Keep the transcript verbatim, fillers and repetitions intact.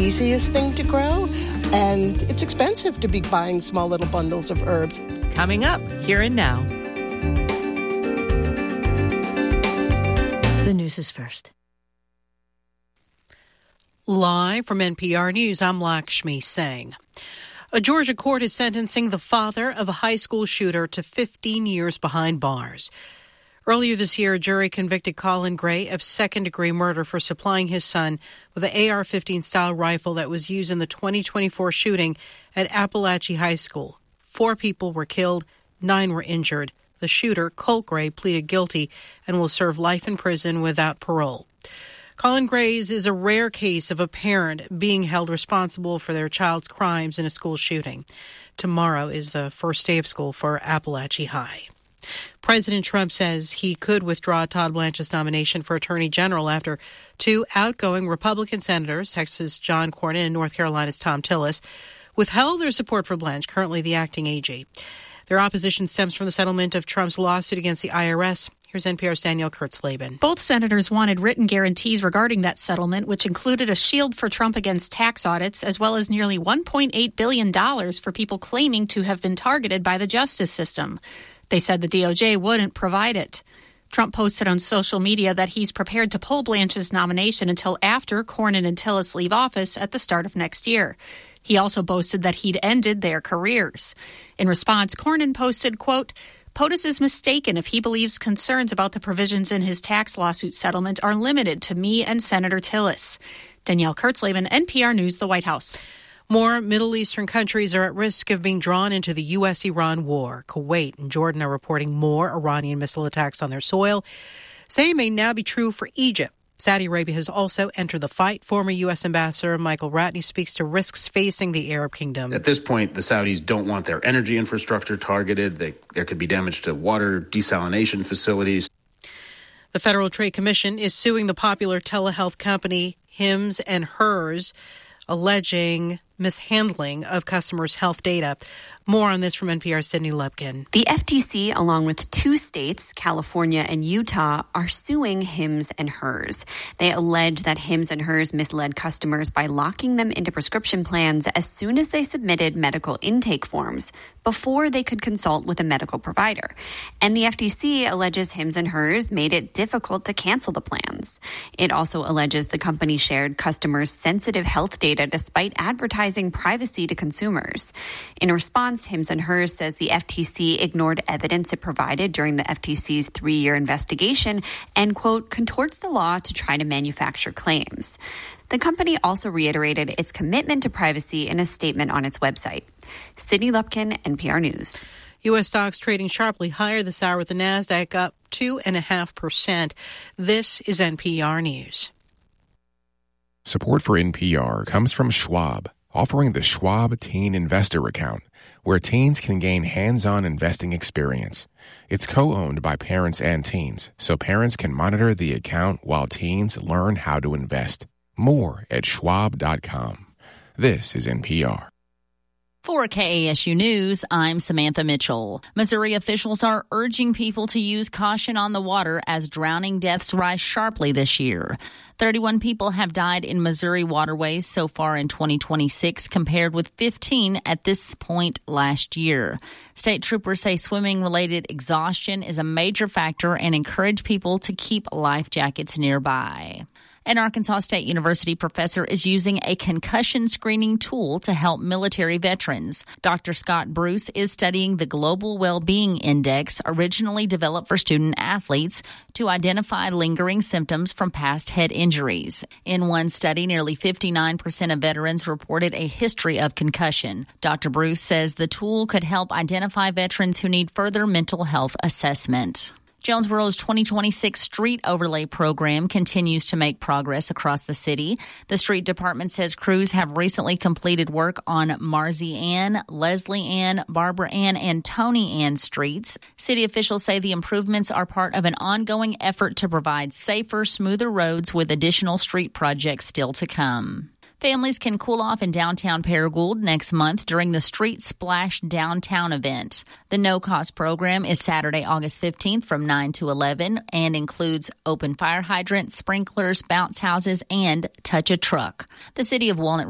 easiest thing to grow, and it's expensive to be buying small little bundles of herbs. Coming up, Here and Now. The news is first. Live from N P R News, I'm Lakshmi Singh. A Georgia court is sentencing the father of a high school shooter to fifteen years behind bars. Earlier this year, a jury convicted Colin Gray of second-degree murder for supplying his son with an A R fifteen style rifle that was used in the twenty twenty-four shooting at Appalachia High School. Four people were killed, nine were injured. The shooter, Colt Gray, pleaded guilty and will serve life in prison without parole. Colin Gray's is a rare case of a parent being held responsible for their child's crimes in a school shooting. Tomorrow is the first day of school for Appalachia High. President Trump says he could withdraw Todd Blanche's nomination for Attorney General after two outgoing Republican senators, Texas' John Cornyn and North Carolina's Thom Tillis, withheld their support for Blanche, currently the acting A G. Their opposition stems from the settlement of Trump's lawsuit against the I R S. Here's N P R's Danielle Kurtzleben. Both senators wanted written guarantees regarding that settlement, which included a shield for Trump against tax audits, as well as nearly one point eight billion dollars for people claiming to have been targeted by the justice system. They said the D O J wouldn't provide it. Trump posted on social media that he's prepared to pull Blanche's nomination until after Cornyn and Tillis leave office at the start of next year. He also boasted that he'd ended their careers. In response, Cornyn posted, quote, POTUS is mistaken if he believes concerns about the provisions in his tax lawsuit settlement are limited to me and Senator Tillis. Danielle Kurtzleben, N P R News, the White House. More Middle Eastern countries are at risk of being drawn into the U S Iran war. Kuwait and Jordan are reporting more Iranian missile attacks on their soil. Same may now be true for Egypt. Saudi Arabia has also entered the fight. Former U S Ambassador Michael Ratney speaks to risks facing the Arab kingdom. At this point, the Saudis don't want their energy infrastructure targeted. They, there could be damage to water desalination facilities. The Federal Trade Commission is suing the popular telehealth company Hims and Hers, alleging mishandling of customers' health data. More on this from N P R's Sydney Lubkin. The F T C, along with two states, California and Utah, are suing Hims and Hers. They allege that Hims and Hers misled customers by locking them into prescription plans as soon as they submitted medical intake forms before they could consult with a medical provider. And the F T C alleges Hims and Hers made it difficult to cancel the plans. It also alleges the company shared customers' sensitive health data despite advertising privacy to consumers. In response, Hims and Hers says the F T C ignored evidence it provided during the F T C's three-year investigation and, quote, contorts the law to try to manufacture claims. The company also reiterated its commitment to privacy in a statement on its website. Sydney Lupkin, N P R News. U S stocks trading sharply higher this hour with the NASDAQ up two point five percent. This is N P R News. Support for N P R comes from Schwab, offering the Schwab Teen Investor Account, where teens can gain hands-on investing experience. It's co-owned by parents and teens, so parents can monitor the account while teens learn how to invest. More at schwab dot com. This is N P R. For K A S U News, I'm Samantha Mitchell. Missouri officials are urging people to use caution on the water as drowning deaths rise sharply this year. thirty-one people have died in Missouri waterways so far in twenty twenty-six, compared with fifteen at this point last year. State troopers say swimming-related exhaustion is a major factor and encourage people to keep life jackets nearby. An Arkansas State University professor is using a concussion screening tool to help military veterans. Doctor Scott Bruce is studying the Global Wellbeing Index, originally developed for student athletes, to identify lingering symptoms from past head injuries. In one study, nearly fifty-nine percent of veterans reported a history of concussion. Doctor Bruce says the tool could help identify veterans who need further mental health assessment. Jonesboro's twenty twenty-six street overlay program continues to make progress across the city. The street department says crews have recently completed work on Marcy Ann, Leslie Ann, Barbara Ann, and Tony Ann streets. City officials say the improvements are part of an ongoing effort to provide safer, smoother roads with additional street projects still to come. Families can cool off in downtown Paragould next month during the Street Splash Downtown event. The no-cost program is Saturday, August fifteenth from nine to eleven and includes open fire hydrants, sprinklers, bounce houses, and Touch a Truck. The City of Walnut